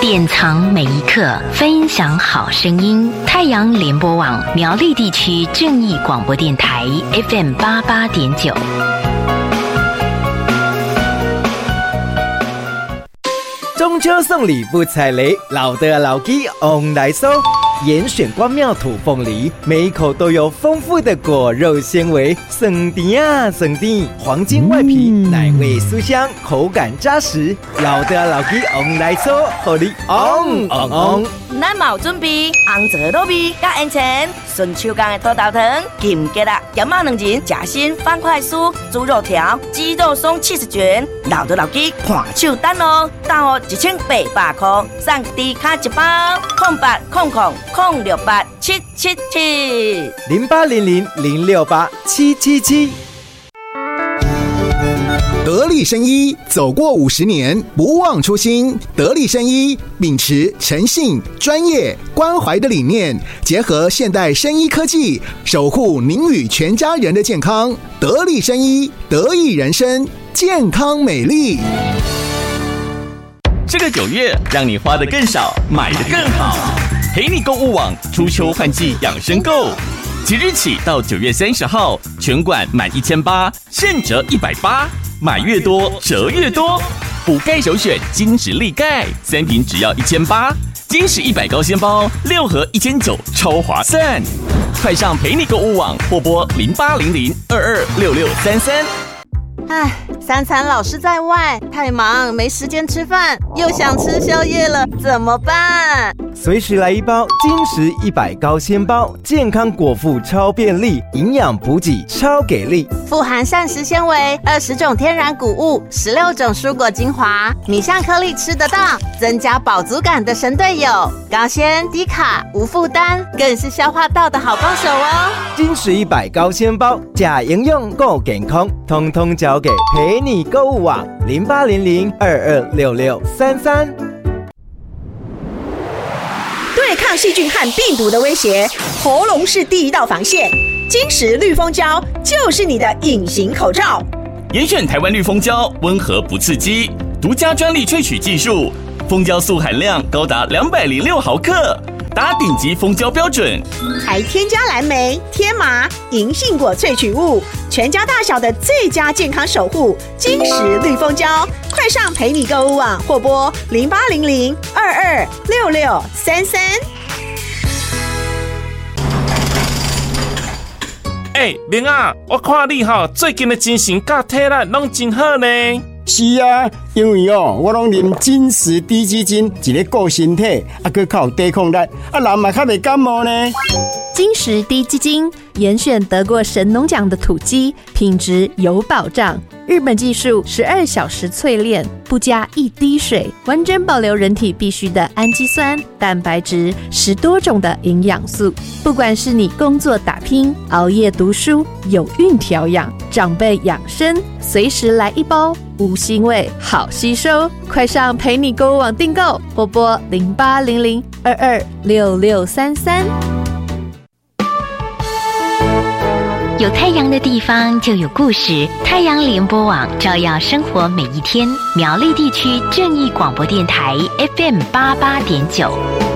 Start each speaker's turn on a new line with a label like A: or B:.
A: 典藏每一刻，分享好声音。太阳联播网苗栗地区正义广播电台 FM 88.9。
B: 中秋送礼不踩雷，老的老鸡 on 来收。严选关庙土凤梨，每一口都有丰富的果肉纤维，省甜啊省甜，黄金外皮，奶味酥香，口感扎实。老的老鸡 on 来收，互你 on。
C: 咱嘛有准备红枣糯米加烟钱，顺手工的土豆糖、金桔啦、咸肉两仁、夹心方块酥、猪肉条、鸡肉松70卷，老的老鸡看手单哦，单号1800块，送低卡一包，0800-06777。0800-068-777。
D: 得力生医走过50年，不忘初心。得力生医秉持诚信、专业、关怀的理念，结合现代生医科技，守护您与全家人的健康。得力生医，得益人生，健康美丽。
E: 这个9月，让你花得更少，买得更好。陪你购物网初秋换季养生购，即日起到9月30号，全馆满1800现折180，买越多折越多。补钙首选金石力钙，3瓶只要1800，金石100高纤包6盒1900，超划算！快上陪你购物网或拨0800-226633。
F: 唉，三餐老是在外，太忙没时间吃饭，又想吃宵夜了，怎么办？
B: 随时来一包金石100高纤包，健康果腹超便利，营养补给超给力，
F: 富含膳食纤维，20种天然谷物，16种蔬果精华，米香颗粒吃得到，增加饱足感的神队友，高纤低卡无负担，更是消化道的好帮手哦。
B: 金石100高纤包，假营养够健康，通通交给陪你购物网0800-226633。
G: 对抗细菌和病毒的威胁，喉咙是第一道防线。金石绿蜂胶就是你的隐形口罩。
E: 严选台湾绿蜂胶，温和不刺激，独家专利萃取技术，蜂胶素含量高达206毫克，达顶级蜂胶标准，
G: 还添加蓝莓、天麻、银杏果萃取物，全家大小的最佳健康守护。金石绿蜂胶，快上陪你购物网或拨0800-226633。
H: 明啊，我看你最近的精神甲体力拢真好呢。
I: 是啊，因为我拢啉金石低基金，一个顾身体，还靠有抵抗力，人嘛较袂感冒呢。
J: 金石低基金严选得过神农奖的土鸡，品质有保障。日本技术12小时淬炼，不加一滴水，完整保留人体必需的氨基酸、蛋白质，10多种的营养素。不管是你工作打拼、熬夜读书、有孕调养、长辈养生，随时来一包，无腥味，好吸收。快上陪你购物网订购，或拨0800-226633。
A: 有太阳的地方就有故事，太阳联播网照耀生活每一天。苗栗地区正义广播电台 FM 88.9。